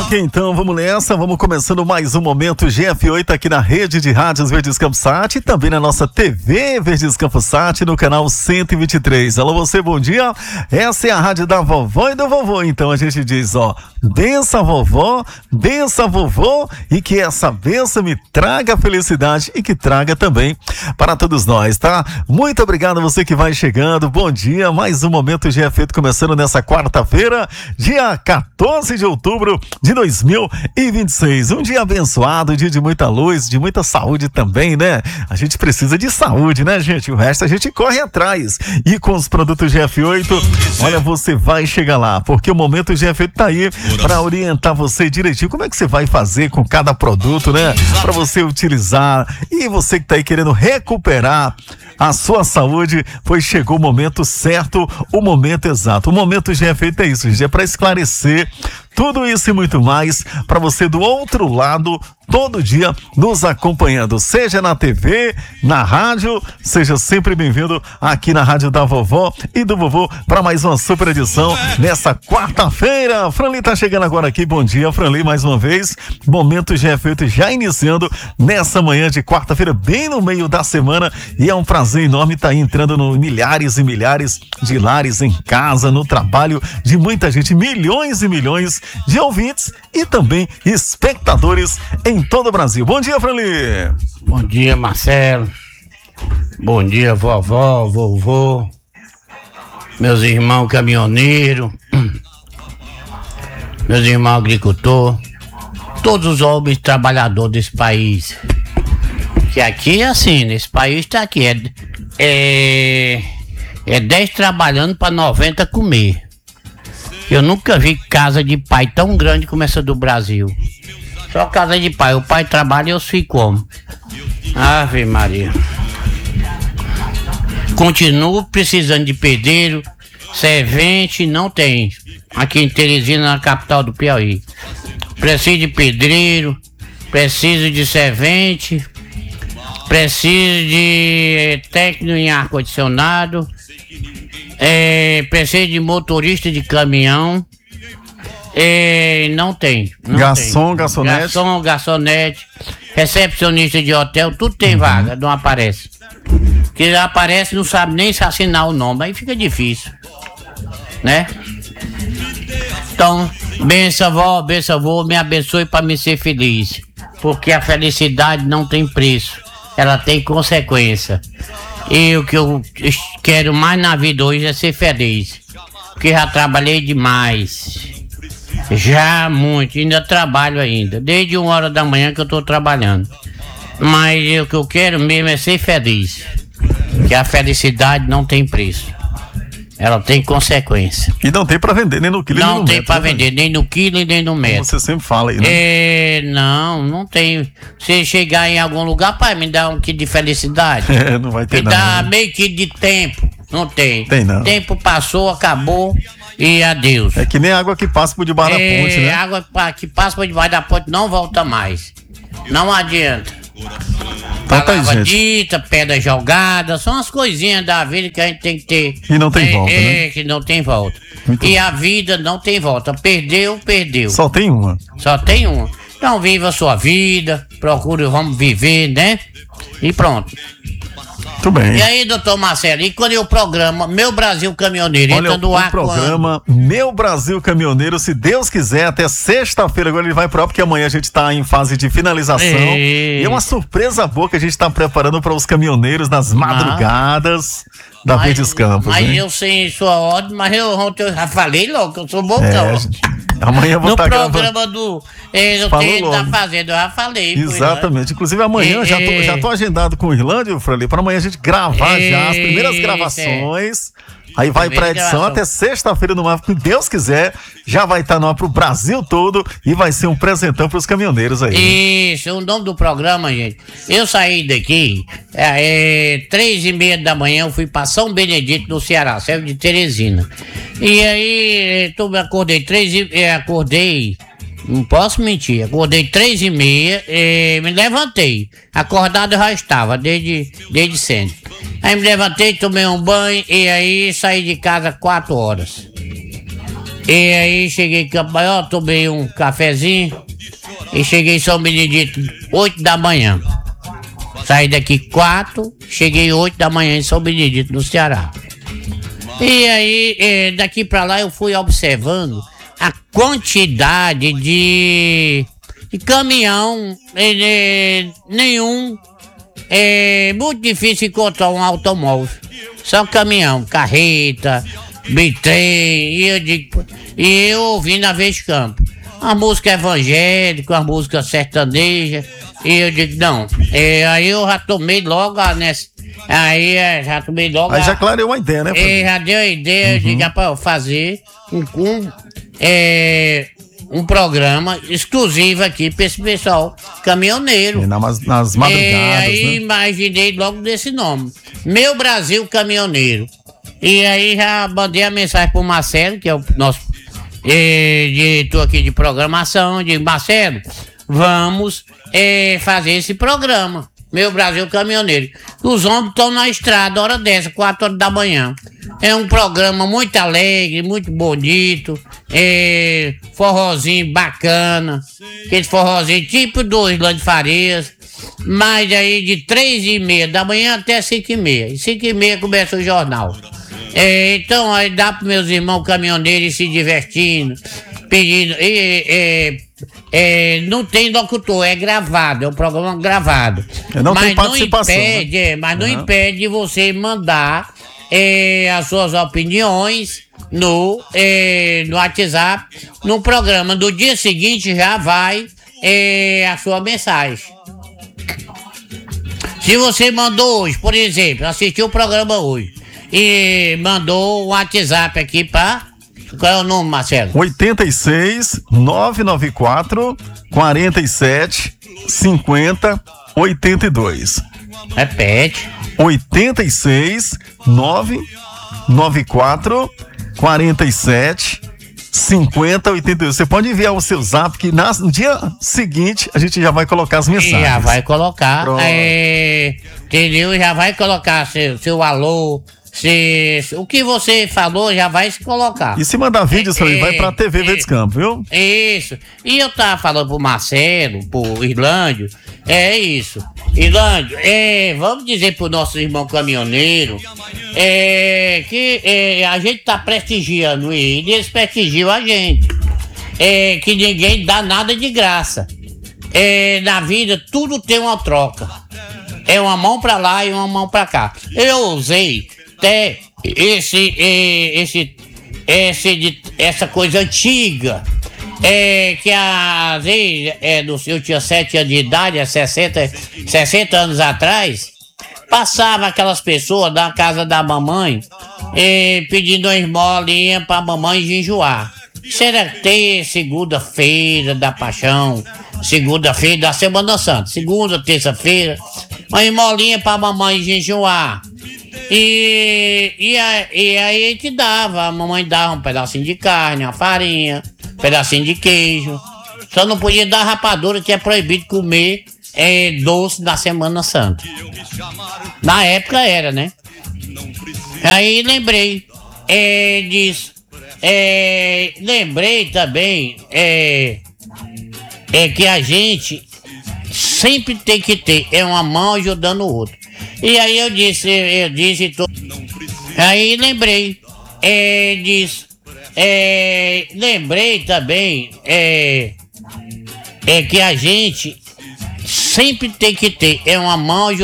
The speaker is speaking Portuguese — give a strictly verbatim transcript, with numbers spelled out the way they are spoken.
Ok, então vamos nessa, vamos começando mais um Momento G F oito aqui na rede de rádios Verdes Campos Sat e também na nossa T V Verdes Campos Sat no canal cento e vinte e três. Alô você, bom dia, essa é a rádio da vovó e do vovô, então a gente diz, ó, benção vovó, benção vovô e que essa benção me traga felicidade e que traga também para todos nós, tá? Muito obrigado a você que vai chegando, bom dia, mais um Momento G F oito começando nessa quarta-feira, dia quatorze de outubro de dois mil e vinte e seis, um dia abençoado, um dia de muita luz, de muita saúde também, né? A gente precisa de saúde, né, gente? O resto a gente corre atrás. E com os produtos G F oito, olha, você vai chegar lá, porque o Momento G F oito tá aí para orientar você direitinho como é que você vai fazer com cada produto, né? Para você utilizar. E você que tá aí querendo recuperar a sua saúde, pois chegou o momento certo, o momento exato. O Momento G F oito é isso, gente, é para esclarecer tudo isso e muito mais para você do outro lado, todo dia nos acompanhando, seja na T V, na rádio, seja sempre bem-vindo aqui na rádio da vovó e do vovô para mais uma super edição nessa quarta-feira. Franli tá chegando agora aqui, bom dia Franli, mais uma vez, Momento G F oito já iniciando nessa manhã de quarta-feira, bem no meio da semana, e é um prazer enorme estar tá aí entrando no milhares e milhares de lares, em casa, no trabalho de muita gente, milhões e milhões de ouvintes e também espectadores em todo o Brasil. Bom dia, Franli. Bom dia, Marcelo. Bom dia, vovó, vovô, meus irmãos caminhoneiros, meus irmãos agricultores, todos os homens trabalhadores desse país. Que aqui é assim, nesse país tá aqui, é, é, é dez trabalhando para noventa comer. Eu nunca vi casa de pai tão grande como essa do Brasil. Só casa de pai. O pai trabalha e eu fico como. Ave Maria. Continuo precisando de pedreiro, servente, não tem. Aqui em Teresina, na capital do Piauí. Preciso de pedreiro, preciso de servente, preciso de técnico em ar-condicionado. É, preciso de motorista de caminhão. É, não tem. Não garçom, tem. garçonete. Garçom, garçonete. Recepcionista de hotel, tudo tem uhum. vaga, não aparece. Que aparece, não sabe nem se assinar o nome, aí fica difícil. Né? Então, benção vó, benção vô, me abençoe para me ser feliz. Porque a felicidade não tem preço, ela tem consequência. E o que eu quero mais na vida hoje é ser feliz. Porque já trabalhei demais. Já muito. Ainda trabalho ainda. Desde uma hora da manhã que eu tô trabalhando. Mas o que eu quero mesmo é ser feliz. Porque a felicidade não tem preço. Ela tem consequência. E não tem pra vender nem no quilo não nem no tem metro. Pra né? vender nem no quilo e nem no metro. Como você sempre fala aí, né? É, não, não tem. Se chegar em algum lugar, pai, me dá um quilo de felicidade. É, não vai ter me nada. Me dá né? meio quilo de tempo. Não tem. Tem não. Tempo passou, acabou e adeus. É que nem água que passa por debaixo é, da ponte, né? Água que passa por debaixo da ponte não volta mais. Não adianta. Palavra dita, pedra jogada, são as coisinhas da vida que a gente tem que ter. E não tem é, volta, é, né? que não tem volta. Muito e bom. a vida não tem volta. Perdeu, perdeu. Só tem uma. Só tem uma. Então viva a sua vida, procure, vamos viver, né? E pronto. Muito bem. E aí, doutor Marcelo, e quando é o programa Meu Brasil Caminhoneiro? Olha, entra no o ar programa quando? Meu Brasil Caminhoneiro, se Deus quiser, até sexta-feira agora ele vai pro ar, porque amanhã a gente tá em fase de finalização. E, e é uma surpresa boa que a gente tá preparando para os caminhoneiros nas madrugadas ah, da Verdes Campos. Mas hein? eu sei sua ordem, mas eu ontem eu já falei logo que eu sou bocão. É, amanhã eu vou estar tá gravando. No programa do eh, eu tenho da Fazenda, eu já falei. Exatamente. Inclusive amanhã, e, já, tô, já tô agendado com o Irlândio, Frali, para amanhã a gente gravar e, já as primeiras gravações. É. Aí vai pra edição até sexta-feira no ar, se Deus quiser, já vai estar no ar pro Brasil todo e vai ser um presentão pros caminhoneiros aí. Isso, o nome do programa, gente. Eu saí daqui, é, é, três e meia da manhã, eu fui pra São Benedito, no Ceará, serve de Teresina. E aí, eu acordei três e é, acordei, não posso mentir, acordei três e meia, é, me levantei. Acordado eu já estava, desde, desde sempre. Aí me levantei, tomei um banho e aí saí de casa quatro horas. E aí cheguei em Campo Maior, tomei um cafezinho e cheguei em São Benedito oito da manhã. Saí daqui quatro, cheguei oito da manhã em São Benedito, no Ceará. E aí, eh, daqui pra lá eu fui observando a quantidade de, de caminhão, eh, nenhum, é muito difícil encontrar um automóvel. Só caminhão, carreta, bitrem, e eu digo, e eu ouvindo a Vez Campo. A música evangélica, a música sertaneja, e eu digo, não, é, aí eu já tomei logo a nessa. Aí já tomei logo. Aí a, já clareou uma ideia, né? É, já deu a ideia, uhum. Eu digo, rapaz, fazer um, um, é, um programa exclusivo aqui para esse pessoal caminhoneiro. É, nas, nas madrugadas. É, aí né? imaginei logo desse nome: Meu Brasil Caminhoneiro. E aí já mandei a mensagem pro Marcelo, que é o nosso é, diretor aqui de programação. Digo, Marcelo, vamos é, fazer esse programa. Meu Brasil Caminhoneiro. Os homens estão na estrada, hora dessa, quatro horas da manhã. É um programa muito alegre, muito bonito. É, forrozinho bacana. Aquele forrozinho tipo do Islã de Farias. Mas aí de três e meia da manhã até cinco e meia. E cinco e meia começa o jornal. É, então aí dá para meus irmãos caminhoneiros se divertindo, pedindo. É, é, é, não tem locutor, é gravado, é um programa gravado. Não mas tem participação, não impede, né? é, mas uhum. não impede de você mandar é, as suas opiniões no, é, no WhatsApp, no programa. No dia seguinte já vai é, a sua mensagem. Se você mandou hoje, por exemplo, assistiu o programa hoje e mandou um WhatsApp aqui para... Qual é o nome, Marcelo? oitenta e seis, nove nove quatro, quarenta e sete, cinquenta, oitenta e dois. Repete. oitenta e seis, nove nove quatro, quarenta e sete, cinquenta, oitenta e dois. Você pode enviar o seu zap que no dia seguinte a gente já vai colocar as mensagens. Já vai colocar, é, entendeu? Já vai colocar seu, seu alô. Se, o que você falou já vai se colocar. E se mandar vídeos, é, vai pra T V é, Verdes Campos, viu? Isso. E eu tava falando pro Marcelo, pro Irlândio, é isso. Irlândio, é, vamos dizer pro nosso irmão caminhoneiro é, que é, a gente tá prestigiando ele e eles prestigiam a gente. É, que ninguém dá nada de graça. É, na vida tudo tem uma troca. É uma mão pra lá e uma mão pra cá. Eu usei até esse, esse, esse, essa coisa antiga, é, que às vezes é, eu tinha sete anos de idade, há sessenta, sessenta anos atrás, passava aquelas pessoas na casa da mamãe é, pedindo uma esmolinha pra mamãe jejuar. Isso era ter segunda-feira da Paixão, segunda-feira da Semana Santa, segunda, terça-feira, uma esmolinha pra mamãe jejuar. E, e, a, e aí a gente dava, a mamãe dava um pedacinho de carne, uma farinha, um pedacinho de queijo. Só não podia dar rapadura, que é proibido comer é, doce na Semana Santa. Na época era, né? Aí lembrei é, disso. É, lembrei também é, é que a gente sempre tem que ter é uma mão ajudando o outro. E aí eu disse, eu disse, tô... aí lembrei é, disso. É, lembrei também é, é que a gente sempre tem que ter é uma mão ajudando